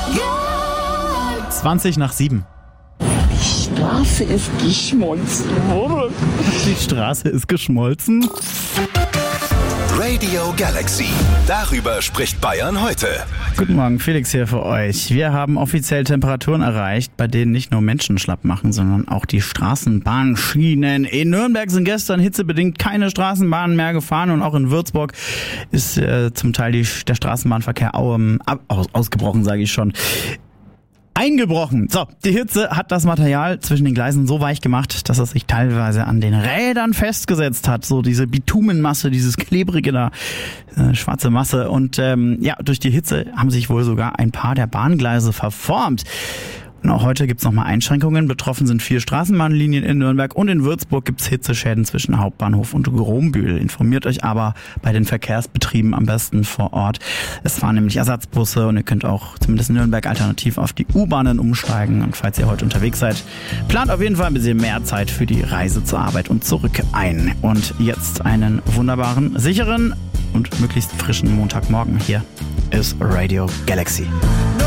7:20. Die Straße ist geschmolzen worden. Die Straße ist geschmolzen. Radio Galaxy. Darüber spricht Bayern heute. Guten Morgen, Felix hier für euch. Wir haben offiziell Temperaturen erreicht, bei denen nicht nur Menschen schlapp machen, sondern auch die Straßenbahnschienen. In Nürnberg sind gestern hitzebedingt keine Straßenbahnen mehr gefahren und auch in Würzburg ist zum Teil der Straßenbahnverkehr ausgebrochen, sage ich schon. Eingebrochen. So, die Hitze hat das Material zwischen den Gleisen so weich gemacht, dass es sich teilweise an den Rädern festgesetzt hat. So diese Bitumenmasse, dieses klebrige da, schwarze Masse. Und durch die Hitze haben sich wohl sogar ein paar der Bahngleise verformt. Und auch heute gibt's nochmal Einschränkungen. Betroffen sind 4 Straßenbahnlinien in Nürnberg und in Würzburg gibt's Hitzeschäden zwischen Hauptbahnhof und Grombühl. Informiert euch aber bei den Verkehrsbetrieben am besten vor Ort. Es fahren nämlich Ersatzbusse und ihr könnt auch zumindest in Nürnberg alternativ auf die U-Bahnen umsteigen. Und falls ihr heute unterwegs seid, plant auf jeden Fall ein bisschen mehr Zeit für die Reise zur Arbeit und zurück ein. Und jetzt einen wunderbaren, sicheren und möglichst frischen Montagmorgen. Hier ist Radio Galaxy.